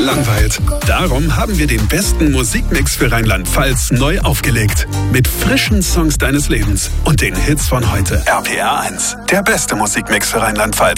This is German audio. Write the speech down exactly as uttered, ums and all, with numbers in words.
langweilt. Darum haben wir den besten Musikmix für Rheinland-Pfalz neu aufgelegt. Mit frischen Songs deines Lebens und den Hits von heute. R P R eins, der beste Musikmix für Rheinland-Pfalz.